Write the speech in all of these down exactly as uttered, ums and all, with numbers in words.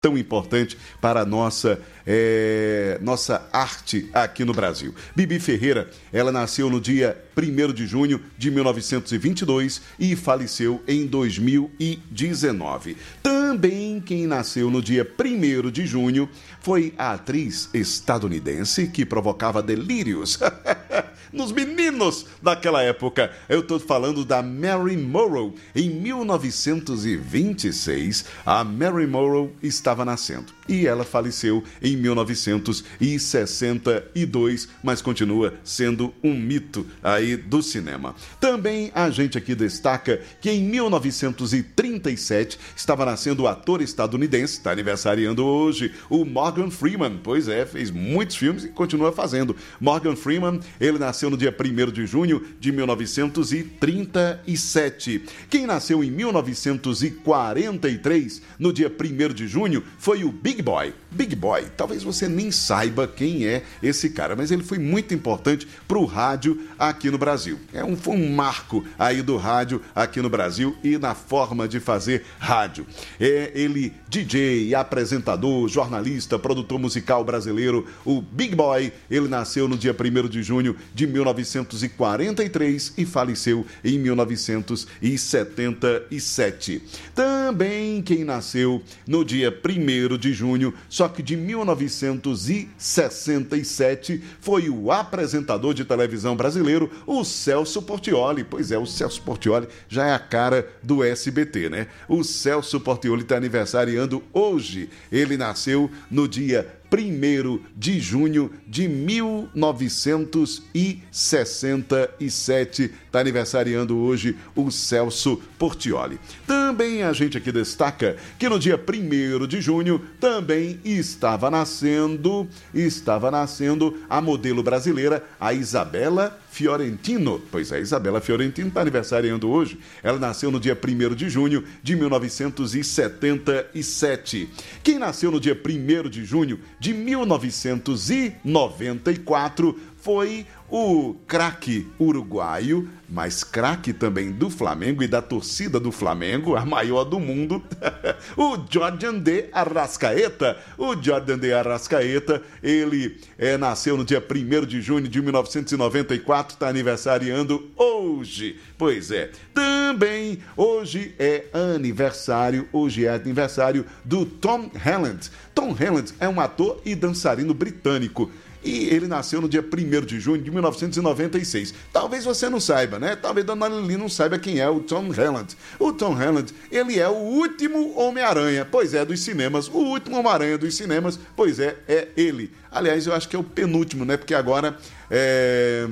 tão importante para a nossa, é, nossa arte aqui no Brasil. Bibi Ferreira, ela nasceu no dia primeiro de junho de mil novecentos e vinte e dois e faleceu em dois mil e dezenove. Também quem nasceu no dia primeiro de junho foi a atriz estadunidense que provocava delírios nos meninos daquela época. Eu estou falando da Marilyn Monroe. Em mil novecentos e vinte e seis, a Marilyn Monroe estava nascendo e ela faleceu em mil novecentos e sessenta e dois, mas continua sendo um mito aí do cinema. Também a gente aqui destaca que em mil novecentos e trinta e sete estava nascendo o ator estadunidense, está aniversariando hoje, o Morgan Freeman. Pois é, fez muitos filmes e continua fazendo. Morgan Freeman, ele nasceu no dia primeiro de junho de mil novecentos e trinta e sete. Quem nasceu em mil novecentos e quarenta e três, no dia primeiro de junho, foi o Big Boy. Big Boy, talvez você nem saiba quem é esse cara, mas ele foi muito importante para o rádio aqui no Brasil. É um, foi um marco aí do rádio aqui no Brasil e na forma de fazer rádio. É ele, D J, apresentador, jornalista, produtor musical brasileiro, o Big Boy. Ele nasceu no dia primeiro de junho de mil novecentos e quarenta e três e faleceu em mil novecentos e setenta e sete. Também quem nasceu no dia primeiro de junho, só que de mil novecentos e sessenta e sete, foi o apresentador de televisão brasileiro, o Celso Portiolli. Pois é, o Celso Portiolli já é a cara do S B T, né? O Celso Portiolli está aniversariando hoje. Ele nasceu no dia primeiro de junho de mil novecentos e sessenta e sete. Está aniversariando hoje o Celso Portiolli. Também a gente aqui destaca que no dia primeiro de junho também estava nascendo, estava nascendo a modelo brasileira, a Isabela Fiorentino. Pois é, Isabela Fiorentino está aniversariando hoje. Ela nasceu no dia primeiro de junho de mil novecentos e setenta e sete. Quem nasceu no dia primeiro de junho de mil novecentos e noventa e quatro foi o craque uruguaio, mas craque também do Flamengo e da torcida do Flamengo, a maior do mundo, o Jordan de Arrascaeta. O Jordan de Arrascaeta, ele é, nasceu no dia primeiro de junho de mil novecentos e noventa e quatro, está aniversariando hoje. Pois é, também hoje é aniversário, hoje é aniversário do Tom Holland. Tom Holland é um ator e dançarino britânico. E ele nasceu no dia primeiro de junho de mil novecentos e noventa e seis. Talvez você não saiba, né? Talvez Dona Lili não saiba quem é o Tom Holland. O Tom Holland, ele é o último Homem-Aranha. Pois é, dos cinemas. O último Homem-Aranha dos cinemas, pois é, é ele. Aliás, eu acho que é o penúltimo, né? Porque agora é...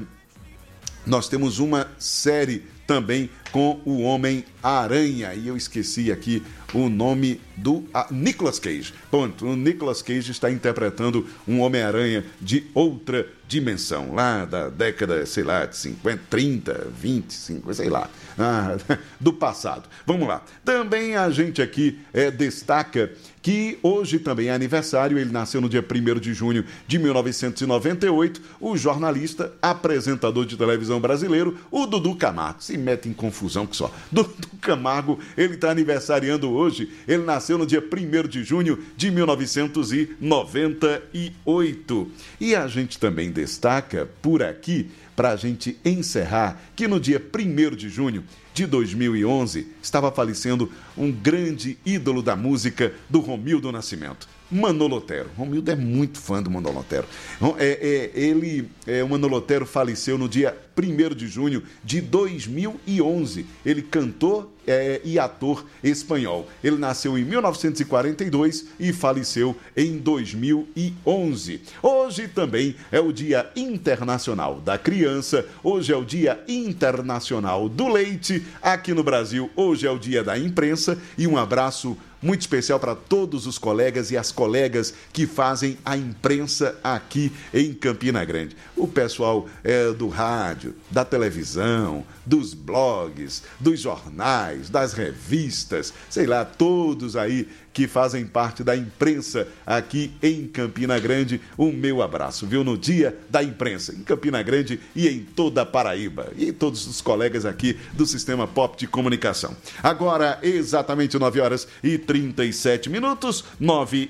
nós temos uma série também com o Homem-Aranha. E eu esqueci aqui o nome do ah, Nicolas Cage. Ponto. O Nicolas Cage está interpretando um Homem-Aranha de outra dimensão, lá da década, sei lá, de cinquenta, trinta, vinte, cinquenta, sei lá, ah, do passado. Vamos lá. Também a gente aqui é, destaca que hoje também é aniversário, ele nasceu no dia primeiro de junho de mil novecentos e noventa e oito, o jornalista, apresentador de televisão brasileiro, o Dudu Camargo. Se mete em confusão que só. Dudu Camargo, ele está aniversariando hoje, ele nasceu no dia primeiro de junho de mil novecentos e noventa e oito. E a gente também destaca por aqui, para a gente encerrar, que no dia primeiro de junho de dois mil e onze estava falecendo um grande ídolo da música do Romildo Nascimento, Manolo Otero. Romildo é muito fã do Manolo Otero. É, é, ele, é, o Manolo Otero faleceu no dia primeiro de junho de dois mil e onze. Ele cantor é, e ator espanhol. Ele nasceu em mil novecentos e quarenta e dois e faleceu em dois mil e onze. Hoje também é o Dia Internacional da Criança. Hoje é o Dia Internacional do Leite. Aqui no Brasil, hoje é o Dia da Imprensa. E um abraço muito especial para todos os colegas e as colegas que fazem a imprensa aqui em Campina Grande. O pessoal é, do rádio, da televisão, dos blogs, dos jornais, das revistas, sei lá, todos aí que fazem parte da imprensa aqui em Campina Grande. O meu abraço, viu? No Dia da Imprensa, em Campina Grande e em toda a Paraíba. E todos os colegas aqui do Sistema Pop de Comunicação. Agora, exatamente nove horas e trinta e sete minutos, nove